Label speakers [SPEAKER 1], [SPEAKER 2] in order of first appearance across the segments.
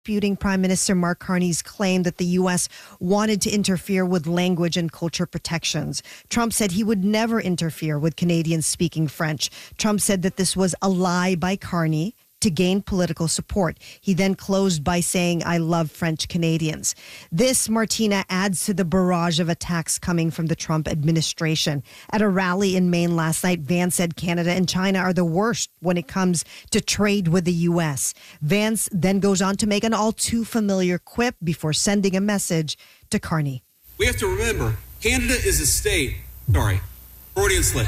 [SPEAKER 1] disputing Prime Minister Mark Carney's claim that the U.S. wanted to interfere with language and culture protections. Trump said he would never interfere with Canadians speaking French. Trump said that this was a lie by Carney to gain political support. He then closed by saying, "I love French Canadians." This, Martina, adds to the barrage of attacks coming from the Trump administration. At a rally in Maine last night, Vance said Canada and China are the worst when it comes to trade with the U.S. Vance then goes on to make an all too familiar quip before sending a message to Carney.
[SPEAKER 2] We have to remember, Canada is a state. Sorry, Freudian slip.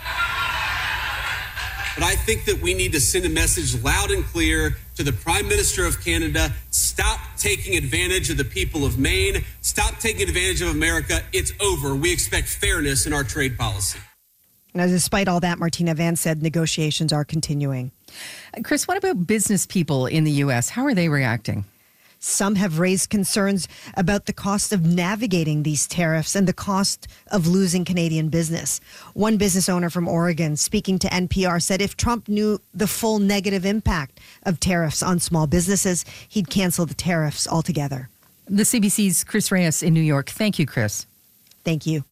[SPEAKER 2] But I think that we need to send a message loud and clear to the Prime Minister of Canada. Stop taking advantage of the people of Maine. Stop taking advantage of America. It's over. We expect fairness in our trade policy.
[SPEAKER 1] Now, despite all that, Martina, Vance said negotiations are continuing.
[SPEAKER 3] Chris, what about business people in the U.S.? How are they reacting?
[SPEAKER 1] Some have raised concerns about the cost of navigating these tariffs and the cost of losing Canadian business. One business owner from Oregon, speaking to NPR, said if Trump knew the full negative impact of tariffs on small businesses, he'd cancel the tariffs altogether.
[SPEAKER 3] The CBC's Chris Reyes in New York. Thank you, Chris.
[SPEAKER 1] Thank you.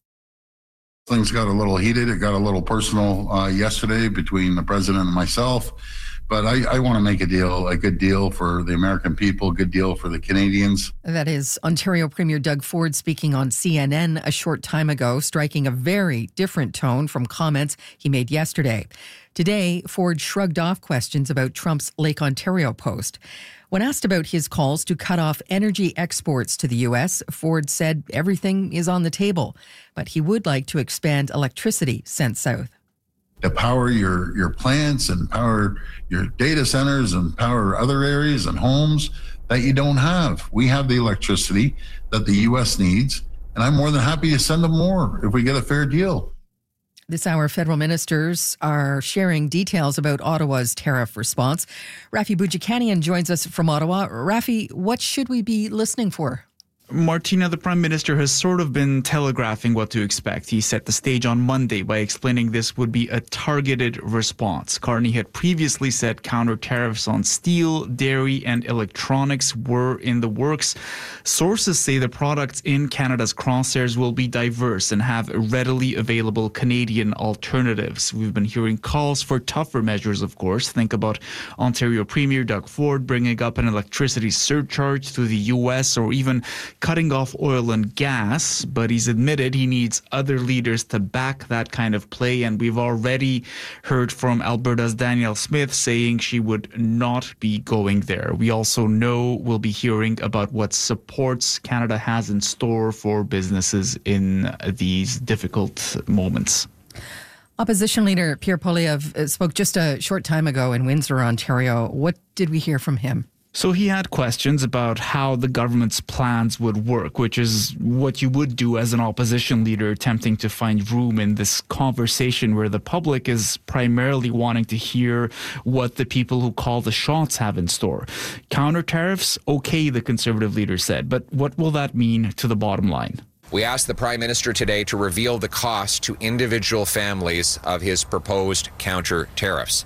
[SPEAKER 4] Things got a little heated. It got a little personal yesterday between the president and myself. But I want to make a good deal for the American people, a good deal for the Canadians.
[SPEAKER 3] That is Ontario Premier Doug Ford speaking on CNN a short time ago, striking a very different tone from comments he made yesterday. Today, Ford shrugged off questions about Trump's Lake Ontario post. When asked about his calls to cut off energy exports to the U.S., Ford said everything is on the table, but he would like to expand electricity sent south.
[SPEAKER 4] To power your plants and power your data centers and power other areas and homes that you don't have. We have the electricity that the U.S. needs, and I'm more than happy to send them more if we get a fair deal.
[SPEAKER 3] This hour, federal ministers are sharing details about Ottawa's tariff response. Rafi Boudjikanian joins us from Ottawa. Rafi, what should we be listening for?
[SPEAKER 5] Martina, the Prime Minister has sort of been telegraphing what to expect. He set the stage on Monday by explaining this would be a targeted response. Carney had previously said counter tariffs on steel, dairy, and electronics were in the works. Sources say the products in Canada's crosshairs will be diverse and have readily available Canadian alternatives. We've been hearing calls for tougher measures, of course. Think about Ontario Premier Doug Ford bringing up an electricity surcharge to the U.S. or even cutting off oil and gas, but he's admitted he needs other leaders to back that kind of play, and we've already heard from Alberta's Danielle Smith saying she would not be going there. We also know we'll be hearing about what supports Canada has in store for businesses in these difficult moments.
[SPEAKER 3] Opposition leader Pierre Poilievre spoke just a short time ago in Windsor, Ontario. What did we hear from him?
[SPEAKER 5] So he had questions about how the government's plans would work, which is what you would do as an opposition leader attempting to find room in this conversation where the public is primarily wanting to hear what the people who call the shots have in store. Counter tariffs, okay, the Conservative leader said, but what will that mean to the bottom line?
[SPEAKER 6] We asked the Prime Minister today to reveal the cost to individual families of his proposed counter tariffs.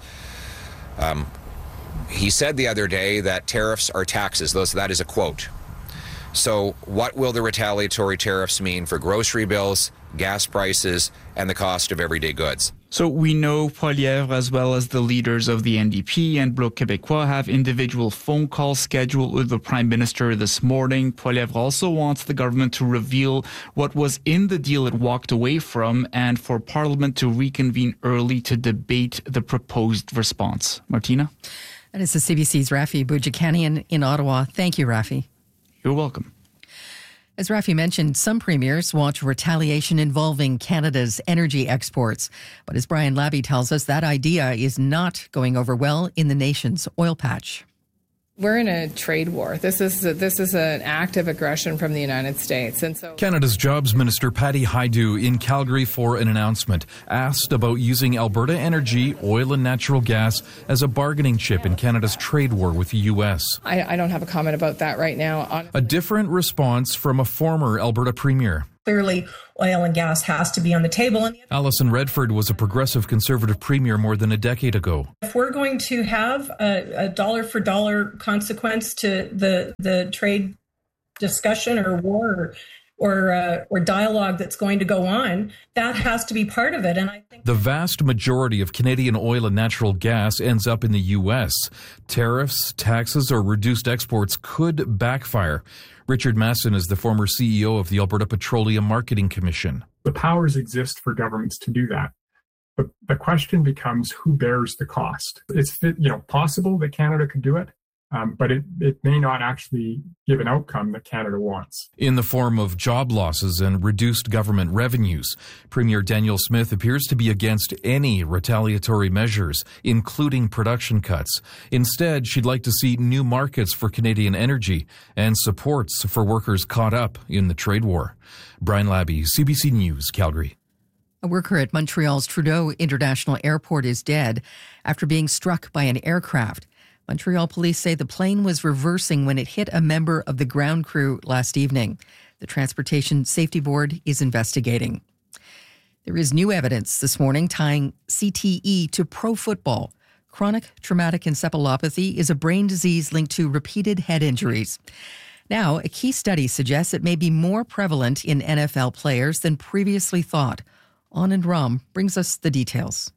[SPEAKER 6] He said the other day that tariffs are taxes. That is a quote. So what will the retaliatory tariffs mean for grocery bills, gas prices, and the cost of everyday goods?
[SPEAKER 5] So we know Poilievre, as well as the leaders of the NDP and Bloc Québécois, have individual phone calls scheduled with the Prime Minister this morning. Poilievre also wants the government to reveal what was in the deal it walked away from and for Parliament to reconvene early to debate the proposed response. Martina?
[SPEAKER 3] That is the CBC's Rafi Boudjikanian in Ottawa. Thank you, Rafi.
[SPEAKER 5] You're welcome.
[SPEAKER 3] As Rafi mentioned, some premiers want retaliation involving Canada's energy exports. But as Brian Labby tells us, that idea is not going over well in the nation's oil patch.
[SPEAKER 7] We're in a trade war. This is an act of aggression from the United States. And so
[SPEAKER 8] Canada's Jobs Minister Patty Hajdu in Calgary for an announcement, asked about using Alberta Energy, oil and natural gas as a bargaining chip in Canada's trade war with the U.S.
[SPEAKER 7] I don't have a comment about that right now.
[SPEAKER 8] A different response from a former Alberta Premier.
[SPEAKER 9] Clearly, oil and gas has to be on the table.
[SPEAKER 8] Alison Redford was a progressive Conservative premier more than a decade ago.
[SPEAKER 9] If we're going to have a dollar-for-dollar consequence to the trade discussion or war or dialogue that's going to go on, that has to be part of it. And I think
[SPEAKER 8] the vast majority of Canadian oil and natural gas ends up in the U.S. Tariffs, taxes, or reduced exports could backfire. Richard Masson is the former CEO of the Alberta Petroleum Marketing Commission.
[SPEAKER 10] The powers exist for governments to do that. But the question becomes who bears the cost. It's possible that Canada could do it, but it may not actually give an outcome that Canada wants.
[SPEAKER 8] In the form of job losses and reduced government revenues, Premier Danielle Smith appears to be against any retaliatory measures, including production cuts. Instead, she'd like to see new markets for Canadian energy and supports for workers caught up in the trade war. Brian Labby, CBC News, Calgary.
[SPEAKER 3] A worker at Montreal's Trudeau International Airport is dead after being struck by an aircraft. Montreal police say the plane was reversing when it hit a member of the ground crew last evening. The Transportation Safety Board is investigating. There is new evidence this morning tying CTE to pro football. Chronic traumatic encephalopathy is a brain disease linked to repeated head injuries. Now, a key study suggests it may be more prevalent in NFL players than previously thought. Anand Ram brings us the details.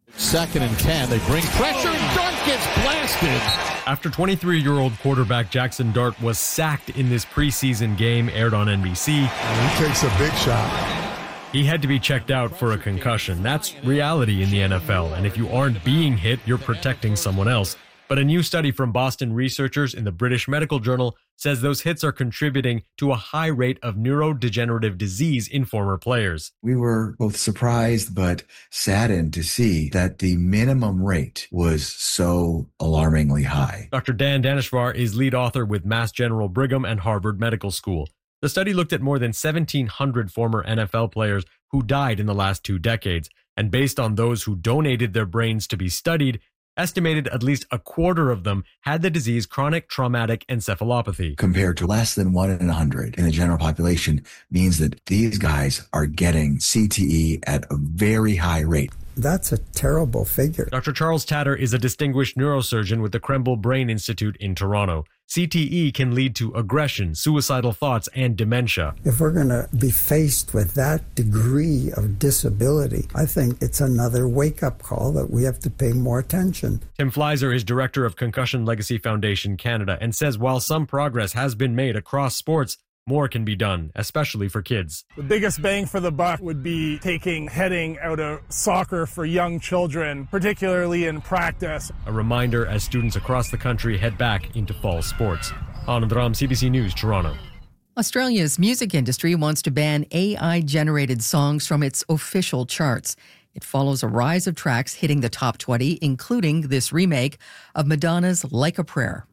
[SPEAKER 11] 2nd and 10. They bring pressure and Dart gets blasted.
[SPEAKER 12] After 23-year-old quarterback Jackson Dart was sacked in this preseason game aired on NBC.
[SPEAKER 11] He takes a big shot.
[SPEAKER 12] He had to be checked out for a concussion. That's reality in the NFL. And if you aren't being hit, you're protecting someone else. But a new study from Boston researchers in the British Medical Journal says those hits are contributing to a high rate of neurodegenerative disease in former players.
[SPEAKER 13] We were both surprised but saddened to see that the minimum rate was so alarmingly high.
[SPEAKER 12] Dr. Dan Daneshvar is lead author with Mass General Brigham and Harvard Medical School. The study looked at more than 1,700 former NFL players who died in the last 2 decades, and based on those who donated their brains to be studied, estimated at least a quarter of them had the disease chronic traumatic encephalopathy.
[SPEAKER 13] Compared to less than 1 in 100 in the general population means that these guys are getting CTE at a very high rate.
[SPEAKER 14] That's a terrible figure.
[SPEAKER 12] Dr. Charles Tatter is a distinguished neurosurgeon with the Krembil Brain Institute in Toronto. CTE can lead to aggression, suicidal thoughts, and dementia.
[SPEAKER 14] If we're going to be faced with that degree of disability, I think it's another wake-up call that we have to pay more attention.
[SPEAKER 12] Tim Fleiser is director of Concussion Legacy Foundation Canada and says while some progress has been made across sports, more can be done, especially for kids.
[SPEAKER 15] The biggest bang for the buck would be taking heading out of soccer for young children, particularly in practice.
[SPEAKER 12] A reminder as students across the country head back into fall sports. Anand Ram, CBC News, Toronto.
[SPEAKER 3] Australia's music industry wants to ban AI-generated songs from its official charts. It follows a rise of tracks hitting the top 20, including this remake of Madonna's Like a Prayer.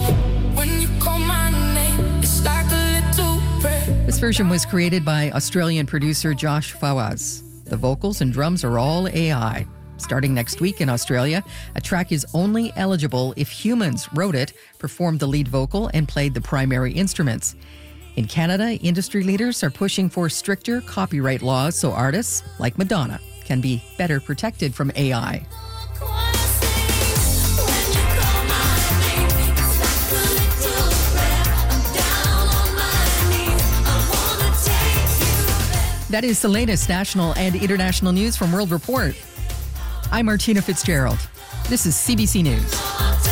[SPEAKER 3] This version was created by Australian producer Josh Fawaz. The vocals and drums are all AI. Starting next week in Australia, a track is only eligible if humans wrote it, performed the lead vocal, and played the primary instruments. In Canada, industry leaders are pushing for stricter copyright laws so artists, like Madonna, can be better protected from AI. That is the latest national and international news from World Report. I'm Martina Fitzgerald. This is CBC News.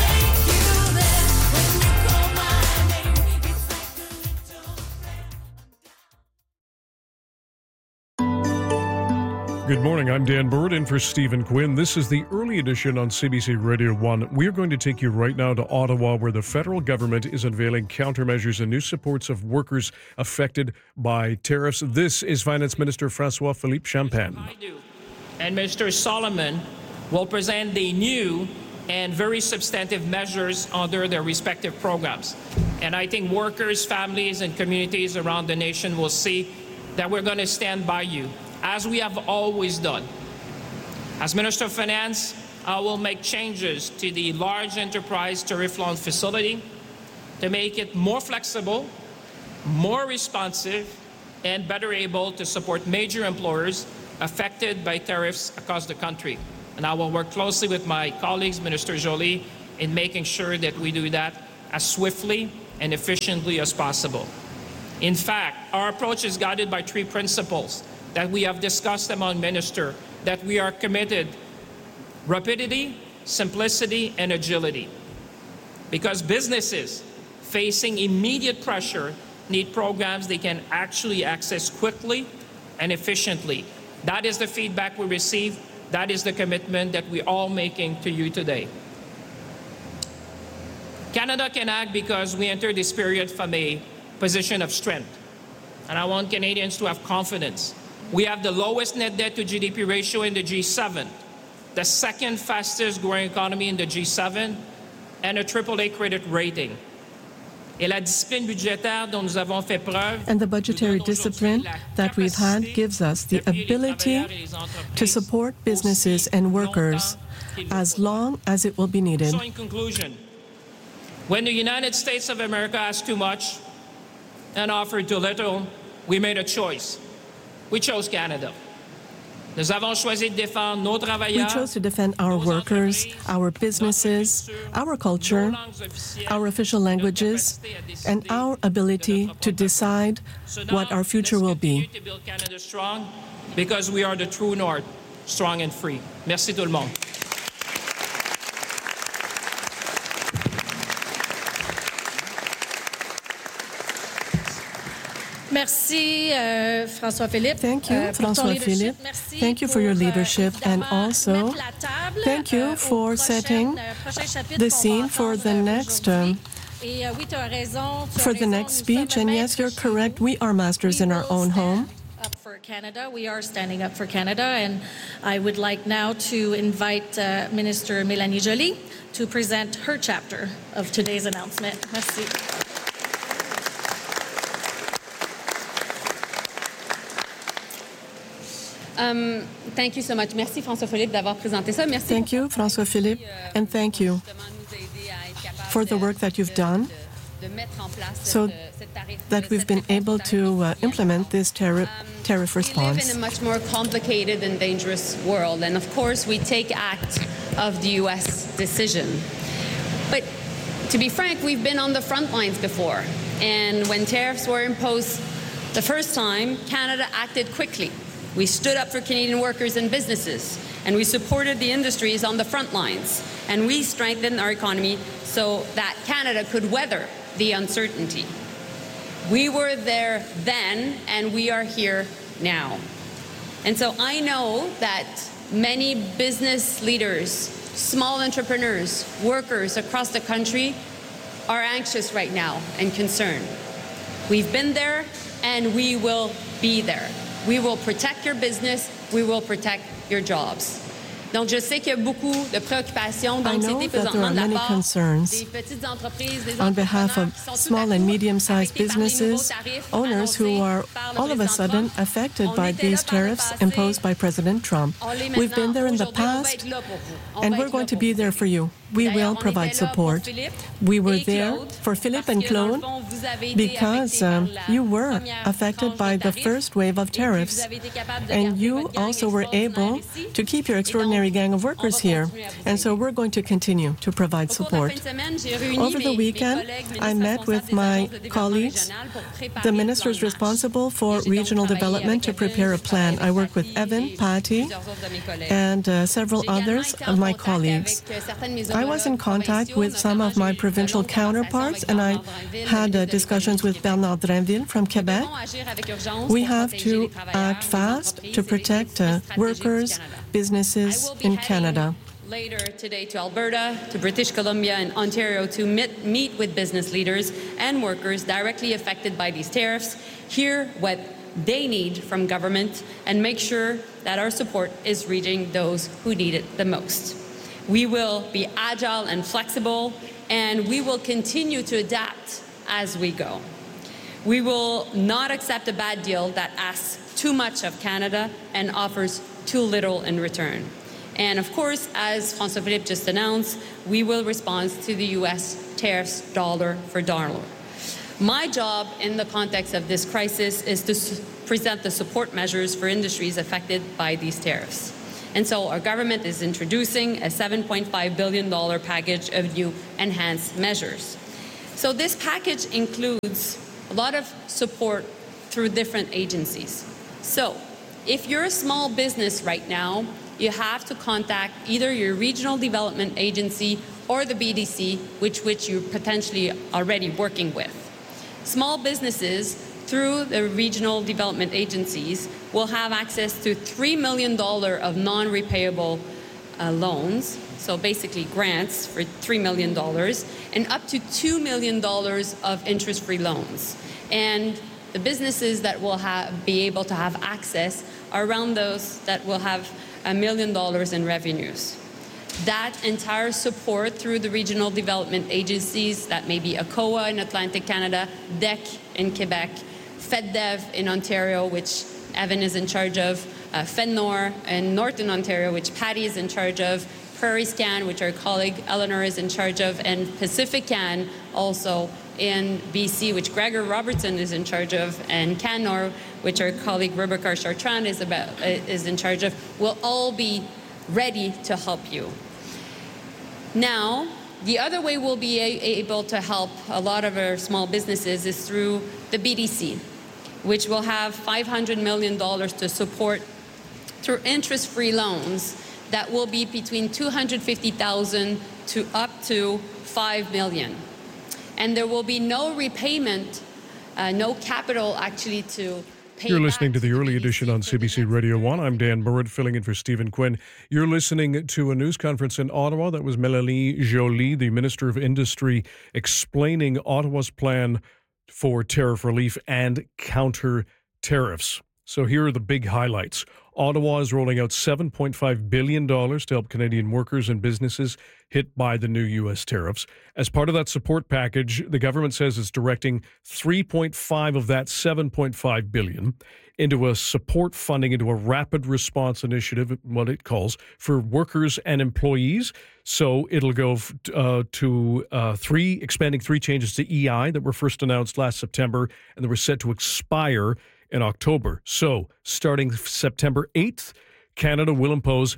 [SPEAKER 16] Good morning, I'm Dan Bird in for Stephen Quinn. This is the early edition on CBC Radio 1. We're going to take you right now to Ottawa, where the federal government is unveiling countermeasures and new supports of workers affected by tariffs. This is Finance Minister François-Philippe Champagne.
[SPEAKER 17] And Mr. Solomon will present the new and very substantive measures under their respective programs. And I think workers, families, and communities around the nation will see that we're going to stand by you, as we have always done. As Minister of Finance, I will make changes to the large enterprise tariff loan facility to make it more flexible, more responsive, and better able to support major employers affected by tariffs across the country. And I will work closely with my colleagues, Minister Joly, in making sure that we do that as swiftly and efficiently as possible. In fact, our approach is guided by 3 principles that we have discussed among ministers, that we are committed: rapidity, simplicity, and agility. Because businesses facing immediate pressure need programs they can actually access quickly and efficiently. That is the feedback we receive. That is the commitment that we're all making to you today. Canada can act because we enter this period from a position of strength. And I want Canadians to have confidence. We have the lowest net debt to GDP ratio in the G7, the second fastest growing economy in the G7, and a AAA credit rating. And
[SPEAKER 18] the budgetary discipline that we've had gives us the ability to support businesses and workers as long as it will be needed.
[SPEAKER 17] So in conclusion, when the United States of America asked too much and offered too little, we made a choice. We chose Canada. We chose
[SPEAKER 18] to defend our workers, our businesses, our culture, our official languages, and our ability to decide what our future will be.
[SPEAKER 17] To build Canada strong, because we are the true north, strong and free. Merci tout le monde.
[SPEAKER 19] Merci, François-Philippe.
[SPEAKER 18] Thank you, François-Philippe. Thank you for your leadership, and also thank you for setting the scene for the next speech. And yes, you're correct. We are masters in our own home.
[SPEAKER 19] Up for Canada. We are standing up for Canada, and I would like now to invite Minister Mélanie Joly to present her chapter of today's announcement. Merci.
[SPEAKER 20] Thank you so much. Merci François-Philippe d'avoir présenté ça. Merci.
[SPEAKER 18] Thank you, François-Philippe, and thank you for the work that you've done so that we've been able to implement this tariff response.
[SPEAKER 20] We live in a much more complicated and dangerous world, and of course we take act of the U.S. decision. But to be frank, we've been on the front lines before, and when tariffs were imposed the first time, Canada acted quickly. We stood up for Canadian workers and businesses, and we supported the industries on the front lines, and we strengthened our economy so that Canada could weather the uncertainty. We were there then, and we are here now. And so I know that many business leaders, small entrepreneurs, workers across the country are anxious right now and concerned. We've been there, and we will be there. We will protect your business. We will protect your jobs. Donc, je sais qu'il y a beaucoup de préoccupations d'anxiété présentement de la part des petites entreprises, des
[SPEAKER 18] on behalf of small and medium-sized businesses, owners who are all of a sudden affected by these tariffs imposed by President Trump. We've been there in the past, and we're going to be there for you. We will provide support. We were there for Philippe and Claude because you were affected by the first wave of tariffs, and you also were able to keep your extraordinary gang of workers here. And so we're going to continue to provide support. Over the weekend, I met with my colleagues, the ministers responsible for regional development, to prepare a plan. I worked with Evan, Patty, and several others of my colleagues. I was in contact with some of my provincial counterparts, and I had discussions with Bernard Drainville from Quebec. We have to act fast to protect workers, businesses in Canada.
[SPEAKER 20] Later today to Alberta, to British Columbia and Ontario to meet with business leaders and workers directly affected by these tariffs, hear what they need from government, and make sure that our support is reaching those who need it the most. We will be agile and flexible, and we will continue to adapt as we go. We will not accept a bad deal that asks too much of Canada and offers too little in return. And of course, as François-Philippe just announced, we will respond to the U.S. tariffs dollar for dollar. My job in the context of this crisis is to present the support measures for industries affected by these tariffs. And so our government is introducing a $7.5 billion package of new enhanced measures. So this package includes a lot of support through different agencies. So if you're a small business right now, you have to contact either your regional development agency or the BDC, which you're potentially already working with. Small businesses, through the regional development agencies, will have access to $3 million of non-repayable loans, so basically grants for $3 million, and up to $2 million of interest-free loans. And the businesses that will be able to have access are around those that will have $1 million in revenues. That entire support through the regional development agencies, that may be ACOA in Atlantic Canada, DEC in Quebec, FedDev in Ontario, which Evan is in charge of, FedNor in Northern Ontario, which Patty is in charge of, Prairie Scan, which our colleague Eleanor is in charge of, and Pacifican also in BC, which Gregor Robertson is in charge of, and Canor, which our colleague Rebecca Chartrand is in charge of, will all be ready to help you. Now, the other way we'll be able to help a lot of our small businesses is through the BDC, which will have $500 million to support through interest-free loans that will be between $250,000 to up to $5 million. And there will be no repayment, no capital actually to pay.
[SPEAKER 16] You're listening to the early edition on CBC Radio 1. I'm Dan Burrett, filling in for Stephen Quinn. You're listening to a news conference in Ottawa. That was Mélanie Joly, the Minister of Industry, explaining Ottawa's plan for tariff relief and counter tariffs. So here are the big highlights. Ottawa is rolling out $7.5 billion to help Canadian workers and businesses hit by the new U.S. tariffs. As part of that support package, the government says it's directing 3.5 of that $7.5 billion into a support funding, into a rapid response initiative, what it calls, for workers and employees. So it'll go to expanding three changes to EI that were first announced last September, and they were set to expire in October. So starting September 8th, Canada will impose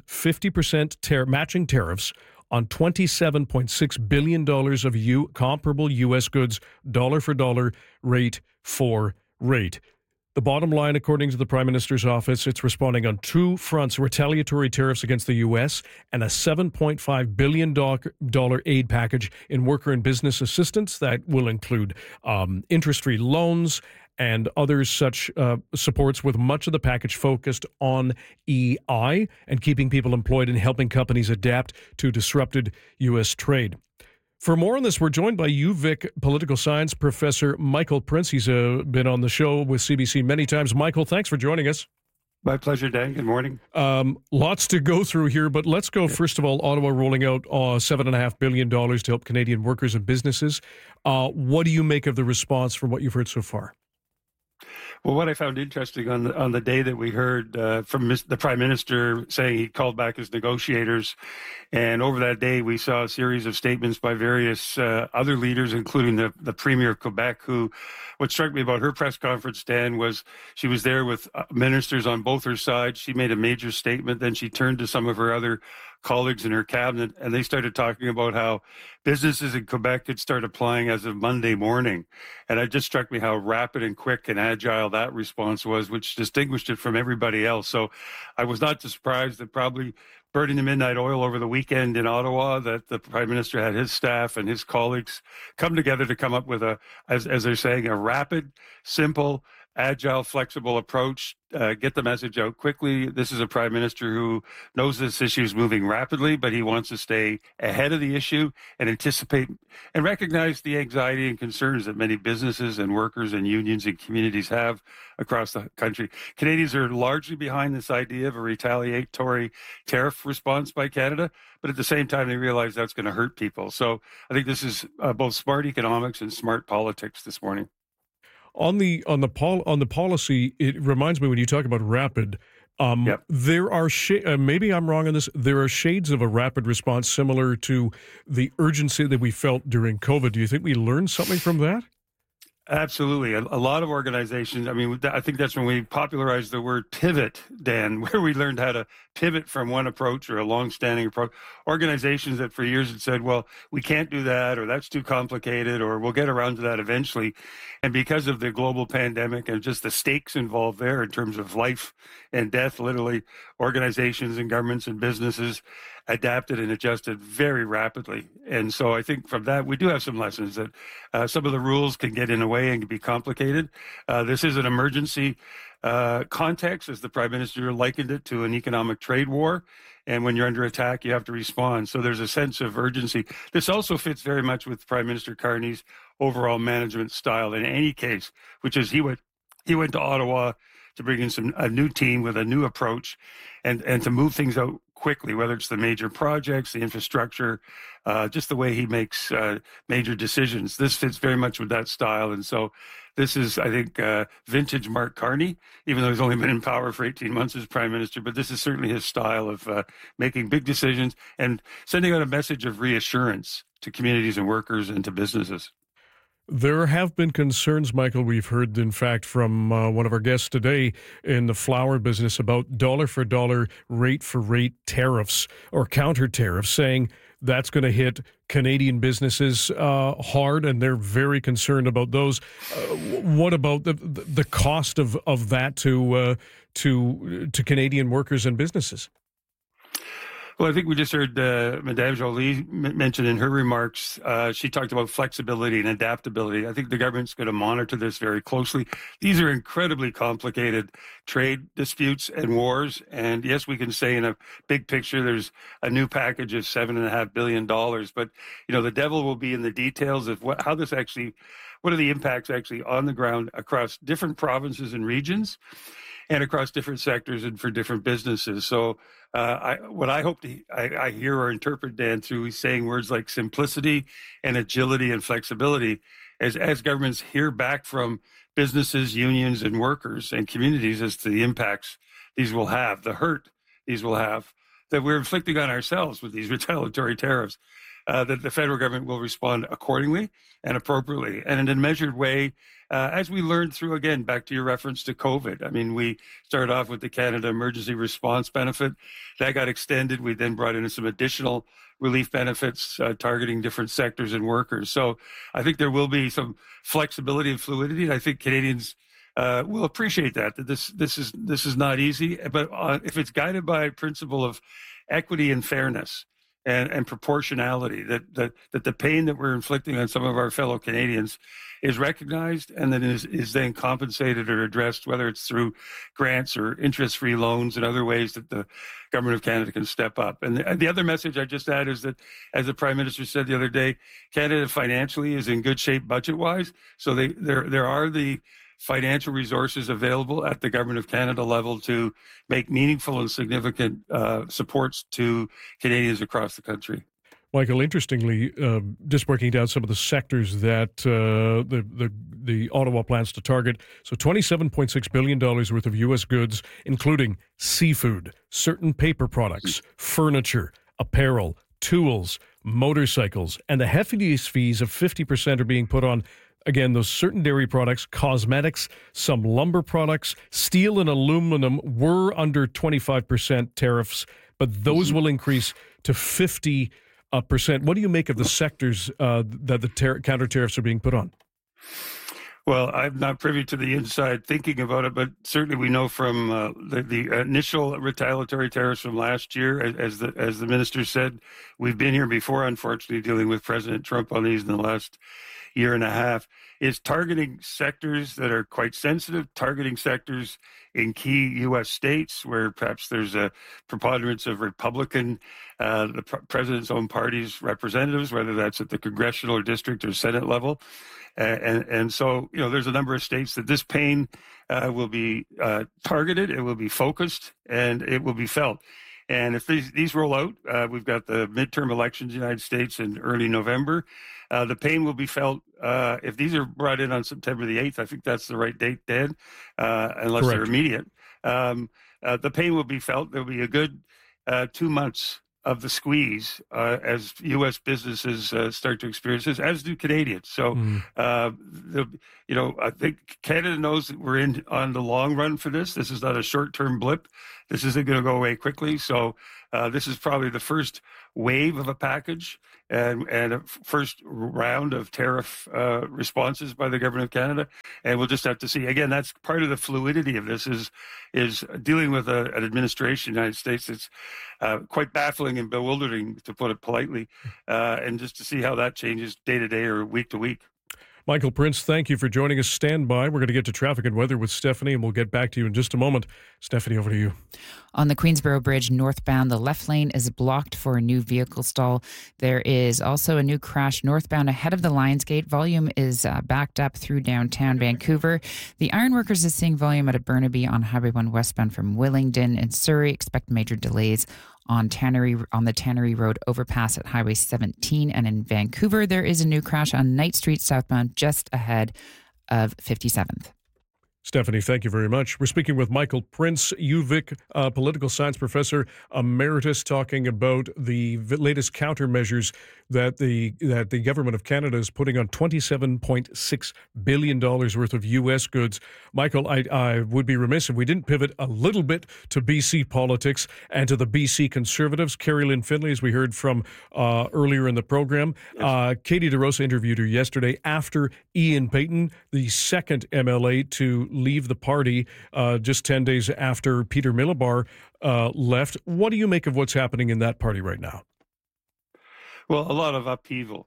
[SPEAKER 16] 50% matching tariffs on $27.6 billion of comparable U.S. goods, dollar for dollar, rate for rate. The bottom line, according to the Prime Minister's office, it's responding on two fronts: retaliatory tariffs against the U.S. and a $7.5 billion aid package in worker and business assistance that will include interest-free loans and other such supports, with much of the package focused on EI and keeping people employed and helping companies adapt to disrupted U.S. trade. For more on this, we're joined by UVic political science professor Michael Prince. He's been on the show with CBC many times. Michael, thanks for joining us.
[SPEAKER 21] My pleasure, Dan. Good morning.
[SPEAKER 16] Lots to go through here, but let's go, first of all, Ottawa rolling out $7.5 billion to help Canadian workers and businesses. What do you make of the response from what you've heard so far?
[SPEAKER 21] Well, what I found interesting on the day that we heard from the Prime Minister saying he called back his negotiators, and over that day we saw a series of statements by various other leaders, including the Premier of Quebec, who, what struck me about her press conference, Dan, was she was there with ministers on both her sides. She made a major statement, then she turned to some of her other colleagues in her cabinet, and they started talking about how businesses in Quebec could start applying as of Monday morning. And it just struck me how rapid and quick and agile that response was, which distinguished it from everybody else. So I was not surprised that probably burning the midnight oil over the weekend in Ottawa, that the Prime Minister had his staff and his colleagues come together to come up with as they're saying, a rapid, simple, agile, flexible approach, get the message out quickly. This is a Prime Minister who knows this issue is moving rapidly, but he wants to stay ahead of the issue and anticipate and recognize the anxiety and concerns that many businesses and workers and unions and communities have across the country. Canadians are largely behind this idea of a retaliatory tariff response by Canada, but at the same time, they realize that's going to hurt people. So I think this is both smart economics and smart politics this morning.
[SPEAKER 16] On the policy, it reminds me when you talk about rapid, there are maybe I'm wrong on this. There are shades of a rapid response similar to the urgency that we felt during COVID. Do you think we learned something from that?
[SPEAKER 21] Absolutely. A lot of organizations, I mean, I think that's when we popularized the word pivot, Dan, where we learned how to pivot from one approach or a long-standing approach. Organizations that for years had said, well, we can't do that, or that's too complicated, or we'll get around to that eventually. And because of the global pandemic and just the stakes involved there in terms of life and death, literally, organizations and governments and businesses adapted and adjusted very rapidly. And so I think from that, we do have some lessons that some of the rules can get in the way and can be complicated. This is an emergency context, as the Prime Minister likened it to an economic trade war. And when you're under attack, you have to respond. So there's a sense of urgency. This also fits very much with Prime Minister Carney's overall management style in any case, which is he went to Ottawa to bring in a new team with a new approach and to move things out quickly, whether it's the major projects, the infrastructure, just the way he makes major decisions. This fits very much with that style. And so this is, I think, vintage Mark Carney, even though he's only been in power for 18 months as Prime Minister. But this is certainly his style of making big decisions and sending out a message of reassurance to communities and workers and to businesses.
[SPEAKER 16] There have been concerns, Michael, we've heard, in fact, from one of our guests today in the flour business about dollar-for-dollar, rate-for-rate tariffs or counter-tariffs, saying that's going to hit Canadian businesses hard, and they're very concerned about those. What about the cost of that to Canadian workers and businesses?
[SPEAKER 21] Well, I think we just heard Madame Joly mention in her remarks, she talked about flexibility and adaptability. I think the government's going to monitor this very closely. These are incredibly complicated trade disputes and wars. And yes, we can say in a big picture, there's a new package of $7.5 billion. But, you know, the devil will be in the details of what are the impacts actually on the ground across different provinces and regions and across different sectors and for different businesses. So what I hope I hear or interpret, Dan, through saying words like simplicity and agility and flexibility, as governments hear back from businesses, unions, and workers and communities as to the impacts these will have, the hurt these will have, that we're inflicting on ourselves with these retaliatory tariffs, that the federal government will respond accordingly and appropriately and in a measured way, as we learned through, again, back to your reference to COVID. I mean, we started off with the Canada Emergency Response Benefit. That got extended. We then brought in some additional relief benefits targeting different sectors and workers. So I think there will be some flexibility and fluidity, and I think Canadians will appreciate that this is not easy. But if it's guided by a principle of equity and fairness, and proportionality, that the pain that we're inflicting on some of our fellow Canadians is recognized and then is then compensated or addressed, whether it's through grants or interest-free loans and other ways that the government of Canada can step up. And the other message I just add is that, as the Prime Minister said the other day, Canada financially is in good shape budget-wise. So there are the financial resources available at the Government of Canada level to make meaningful and significant supports to Canadians across the country.
[SPEAKER 16] Michael, interestingly, just breaking down some of the sectors that the Ottawa plans to target. So $27.6 billion worth of U.S. goods, including seafood, certain paper products, furniture, apparel, tools, motorcycles, and the heftiest fees of 50% are being put on, again, those certain dairy products, cosmetics, some lumber products, steel and aluminum were under 25% tariffs, but those will increase to 50%. What do you make of the sectors that the counter tariffs are being put on?
[SPEAKER 21] Well, I'm not privy to the inside thinking about it, but certainly we know from the initial retaliatory tariffs from last year, as the minister said, we've been here before, unfortunately, dealing with President Trump on these in the last year and a half, is targeting sectors that are quite sensitive, targeting sectors in key U.S. states where perhaps there's a preponderance of Republican, the president's own party's representatives, whether that's at the congressional or district or Senate level. And so, you know, there's a number of states that this pain will be targeted, it will be focused, and it will be felt. And if these roll out, we've got the midterm elections in the United States in early November. The pain will be felt if these are brought in on September the 8th. I think that's the right date, Dan, unless Correct. They're immediate. The pain will be felt. There'll be a good 2 months of the squeeze as U.S. businesses start to experience this, as do Canadians. So, I think Canada knows that we're in on the long run for this. This is not a short-term blip. This isn't going to go away quickly. So, this is probably the first wave of a package and a first round of tariff responses by the government of Canada. And we'll just have to see. Again, that's part of the fluidity of this is dealing with an administration in the United States that's quite baffling and bewildering, to put it politely, and just to see how that changes day to day or week to week.
[SPEAKER 16] Michael Prince, thank you for joining us. Stand by. We're going to get to traffic and weather with Stephanie, and we'll get back to you in just a moment. Stephanie, over to you.
[SPEAKER 2] On the Queensboro Bridge northbound, the left lane is blocked for a new vehicle stall. There is also a new crash northbound ahead of the Lionsgate. Volume is backed up through downtown Vancouver. The Ironworkers is seeing volume at a Burnaby on Highway 1 westbound from Willingdon. In Surrey, expect major delays on the Tannery Road overpass at Highway 17. And in Vancouver, there is a new crash on Knight Street southbound just ahead of 57th.
[SPEAKER 16] Stephanie, thank you very much. We're speaking with Michael Prince, UVic political science professor emeritus, talking about the latest countermeasures that the government of Canada is putting on $27.6 billion worth of U.S. goods. Michael, I would be remiss if we didn't pivot a little bit to BC politics and to the BC Conservatives. Carrie Lynn Finlay, as we heard from earlier in the program. Yes. Katie DeRosa interviewed her yesterday after Ian Payton, the second MLA to leave the party just 10 days after Peter Milobar left. What do you make of what's happening in that party right now?
[SPEAKER 21] Well, a lot of upheaval.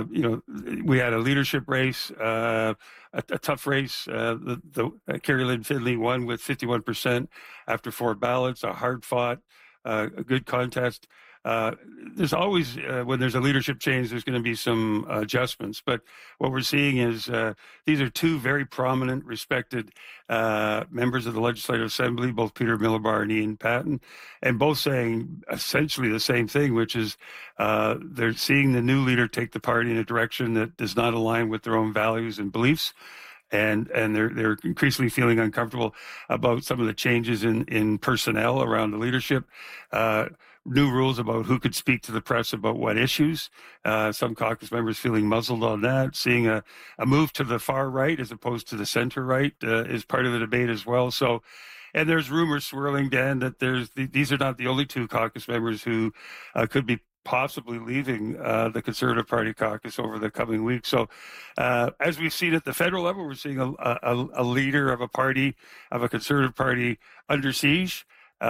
[SPEAKER 21] We had a leadership race, a tough race. Carrie Lynn Finlay won with 51% after 4 ballots, a hard-fought, a good contest. There's always, when there's a leadership change, there's going to be some adjustments. But what we're seeing is these are two very prominent, respected members of the Legislative Assembly, both Peter Milobar and Ian Patten, and both saying essentially the same thing, which is they're seeing the new leader take the party in a direction that does not align with their own values and beliefs. And they're increasingly feeling uncomfortable about some of the changes in personnel around the leadership. New rules about who could speak to the press about what issues. Some caucus members feeling muzzled on that. Seeing a move to the far right as opposed to the center right is part of the debate as well. So, and there's rumors swirling, Dan, that these are not the only 2 caucus members who could be possibly leaving the Conservative Party caucus over the coming weeks. So as we've seen at the federal level, we're seeing a leader of a party, of a Conservative Party, under siege.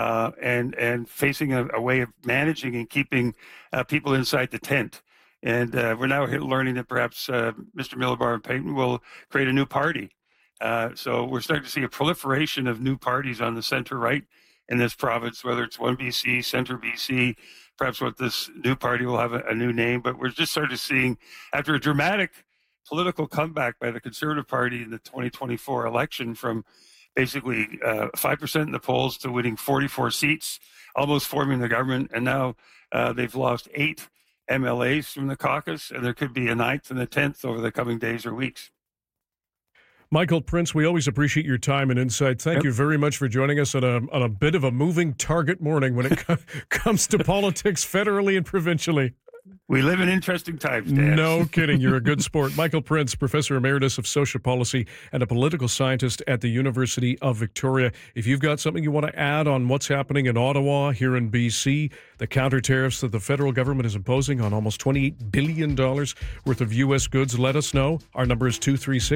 [SPEAKER 21] And facing a way of managing and keeping people inside the tent. And we're now learning that perhaps Mr. Milobar and Payton will create a new party. So we're starting to see a proliferation of new parties on the center-right in this province, whether it's One BC, Centre BC, perhaps what this new party will have a new name. But we're just started seeing, after a dramatic political comeback by the Conservative Party in the 2024 election from basically 5% in the polls to winning 44 seats, almost forming the government. And now they've lost 8 MLAs from the caucus, and there could be a 9th and a 10th over the coming days or weeks.
[SPEAKER 16] Michael Prince, we always appreciate your time and insight. Thank you very much for joining us on a bit of a moving target morning when it comes to politics federally and provincially.
[SPEAKER 21] We live in interesting times, Dan.
[SPEAKER 16] No kidding. You're a good sport. Michael Prince, Professor Emeritus of Social Policy and a political scientist at the University of Victoria. If you've got something you want to add on what's happening in Ottawa, here in BC, the counter tariffs that the federal government is imposing on almost $28 billion worth of U.S. goods, let us know. Our number is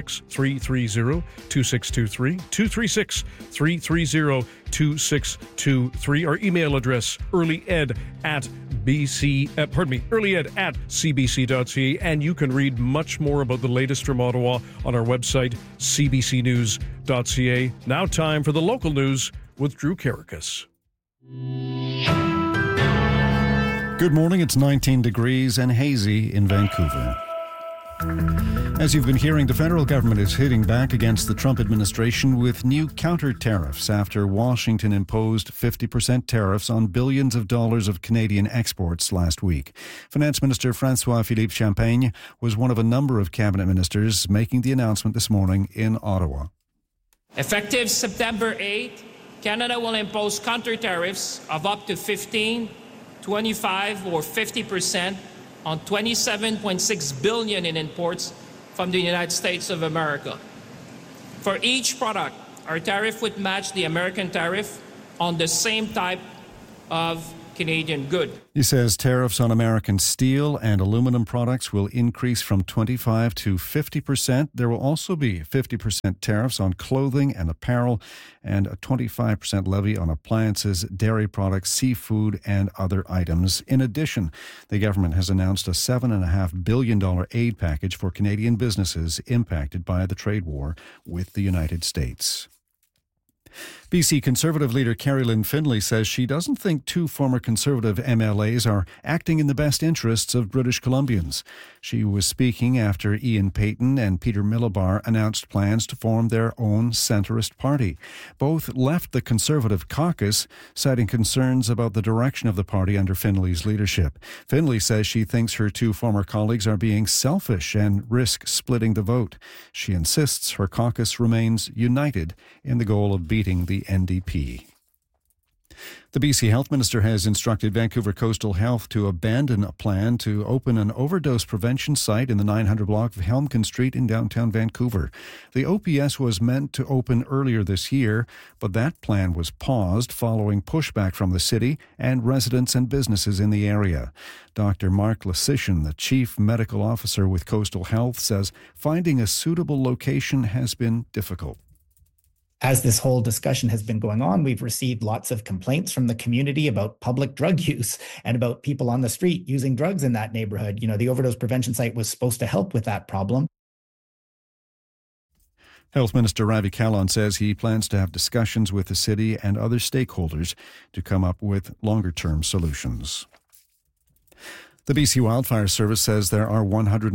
[SPEAKER 16] 236-330-2623, 236-330-2623. Our email address, earlyed@cbc.ca, and you can read much more about the latest from Ottawa on our website, cbcnews.ca. Now time for the local news with Drew Karakas.
[SPEAKER 22] Good morning. It's 19 degrees and hazy in Vancouver. As you've been hearing, the federal government is hitting back against the Trump administration with new counter tariffs after Washington imposed 50% tariffs on billions of dollars of Canadian exports last week. Finance Minister François-Philippe Champagne was one of a number of cabinet ministers making the announcement this morning in Ottawa.
[SPEAKER 17] Effective September 8, Canada will impose counter tariffs of up to 15 25 or 50% on $27.6 billion in imports from the United States of America. For each product, our tariff would match the American tariff on the same type of Canadian good.
[SPEAKER 22] He says tariffs on American steel and aluminum products will increase from 25 to 50%. There will also be 50% tariffs on clothing and apparel and a 25% levy on appliances, dairy products, seafood, and other items. In addition, the government has announced a $7.5 billion aid package for Canadian businesses impacted by the trade war with the United States. BC Conservative leader Carrie Lynn Findlay says she doesn't think two former Conservative MLAs are acting in the best interests of British Columbians. She was speaking after Ian Payton and Peter Millibar announced plans to form their own centrist party. Both left the Conservative caucus, citing concerns about the direction of the party under Findlay's leadership. Findlay says she thinks her two former colleagues are being selfish and risk splitting the vote. She insists her caucus remains united in the goal of beating the NDP. The BC Health Minister has instructed Vancouver Coastal Health to abandon a plan to open an overdose prevention site in the 900 block of Helmkin Street in downtown Vancouver. The OPS was meant to open earlier this year, but that plan was paused following pushback from the city and residents and businesses in the area. Dr. Mark Lasician, the Chief Medical Officer with Coastal Health, says finding a suitable location has been difficult.
[SPEAKER 1] As this whole discussion has been going on, we've received lots of complaints from the community about public drug use and about people on the street using drugs in that neighborhood. You know, the overdose prevention site was supposed to help with that problem.
[SPEAKER 22] Health Minister Ravi Kahlon says he plans to have discussions with the city and other stakeholders to come up with longer-term solutions. The BC Wildfire Service says there are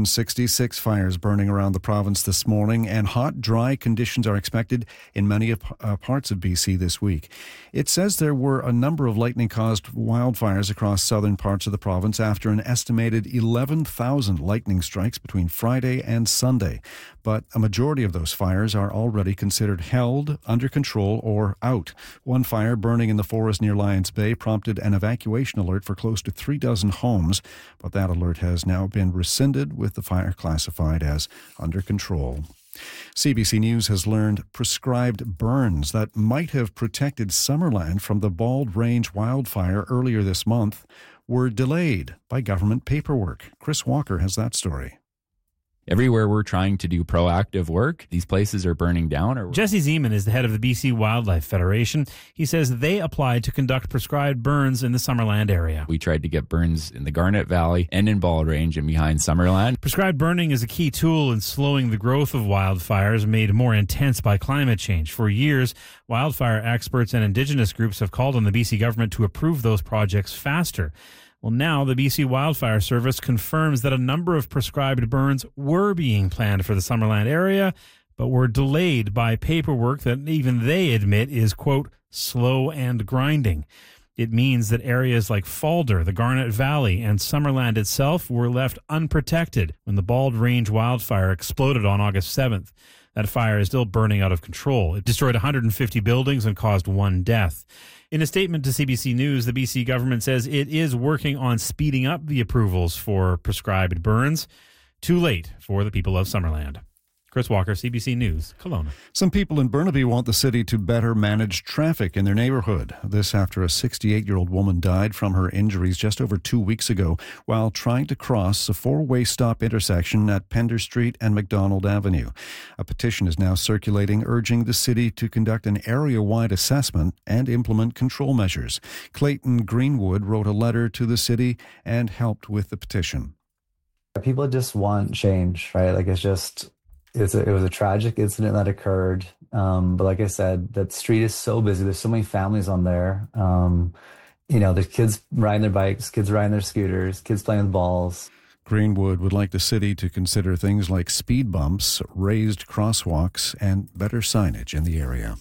[SPEAKER 22] 166 fires burning around the province this morning, and hot, dry conditions are expected in many parts of BC this week. It says there were a number of lightning-caused wildfires across southern parts of the province after an estimated 11,000 lightning strikes between Friday and Sunday. But a majority of those fires are already considered held, under control, or out. One fire burning in the forest near Lions Bay prompted an evacuation alert for close to 36 homes. But that alert has now been rescinded, with the fire classified as under control. CBC News has learned prescribed burns that might have protected Summerland from the Bald Range wildfire earlier this month were delayed by government paperwork. Chris Walker has that story.
[SPEAKER 4] Everywhere we're trying to do proactive work, these places are burning down.
[SPEAKER 23] Jesse Zeman is the head of the BC Wildlife Federation. He says they applied to conduct prescribed burns in the Summerland area.
[SPEAKER 4] We tried to get burns in the Garnet Valley and in Bald Range and behind Summerland.
[SPEAKER 23] Prescribed burning is a key tool in slowing the growth of wildfires made more intense by climate change. For years, wildfire experts and Indigenous groups have called on the BC government to approve those projects faster. Well, now the BC Wildfire Service confirms that a number of prescribed burns were being planned for the Summerland area, but were delayed by paperwork that even they admit is, quote, slow and grinding. It means that areas like Falder, the Garnet Valley, and Summerland itself were left unprotected when the Bald Range wildfire exploded on August 7th. That fire is still burning out of control. It destroyed 150 buildings and caused one death. In a statement to CBC News, the BC government says it is working on speeding up the approvals for prescribed burns. Too late for the people of Summerland. Chris Walker, CBC News, Kelowna.
[SPEAKER 22] Some people in Burnaby want the city to better manage traffic in their neighborhood. This after a 68-year-old woman died from her injuries just over 2 weeks ago while trying to cross a four-way stop intersection at Pender Street and McDonald Avenue. A petition is now circulating urging the city to conduct an area-wide assessment and implement control measures. Clayton Greenwood wrote a letter to the city and helped with the petition.
[SPEAKER 24] People just want change, right? Like it was a tragic incident that occurred. But like I said, that street is so busy. There's so many families on there. There's kids riding their bikes, kids riding their scooters, kids playing with balls.
[SPEAKER 22] Greenwood would like the city to consider things like speed bumps, raised crosswalks, and better signage in the area.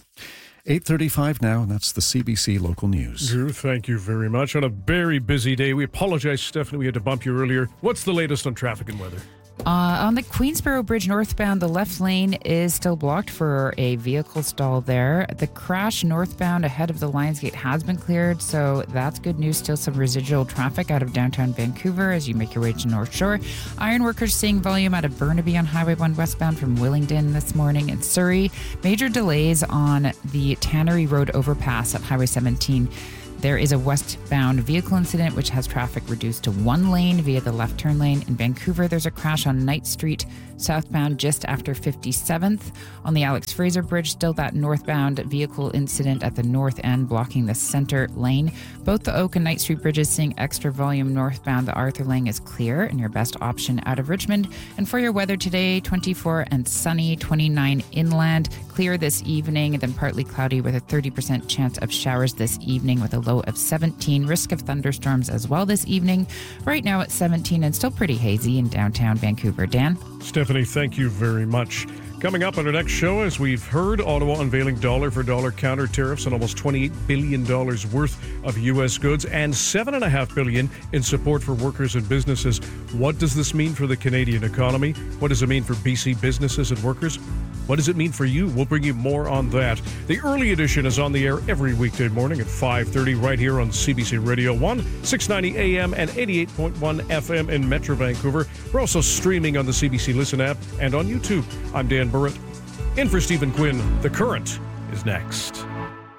[SPEAKER 22] 8:35 now, and that's the CBC Local News.
[SPEAKER 16] Drew, thank you very much. On a very busy day. We apologize, Stephanie, we had to bump you earlier. What's the latest on traffic and weather?
[SPEAKER 2] On the Queensboro Bridge northbound, the left lane is still blocked for a vehicle stall there. The crash northbound ahead of the Lionsgate has been cleared, so that's good news. Still some residual traffic out of downtown Vancouver as you make your way to North Shore. Ironworkers seeing volume out of Burnaby on Highway 1 westbound from Willingdon this morning. In Surrey, major delays on the Tannery Road overpass at Highway 17. There is a westbound vehicle incident which has traffic reduced to one lane via the left turn lane. In Vancouver, there's a crash on Knight Street southbound just after 57th. On the Alex Fraser Bridge, still that northbound vehicle incident at the north end blocking the center lane. Both the Oak and Knight Street bridges seeing extra volume northbound. The Arthur Lang is clear and your best option out of Richmond. And for your weather today, 24 and sunny, 29 inland. Clear this evening, then partly cloudy with a 30% chance of showers this evening with a low of 17. Risk of thunderstorms as well this evening. Right now at 17 and still pretty hazy in downtown Vancouver. Dan?
[SPEAKER 16] Stephanie, thank you very much. Coming up on our next show, as we've heard, Ottawa unveiling dollar-for-dollar counter tariffs on almost $28 billion worth of U.S. goods and $7.5 billion in support for workers and businesses. What does this mean for the Canadian economy? What does it mean for BC businesses and workers? What does it mean for you? We'll bring you more on that. The early edition is on the air every weekday morning at 5:30 right here on CBC Radio 1, 690 AM and 88.1 FM in Metro Vancouver. We're also streaming on the CBC Listen app and on YouTube. I'm Dan Burrett. In for Stephen Quinn, The Current is next.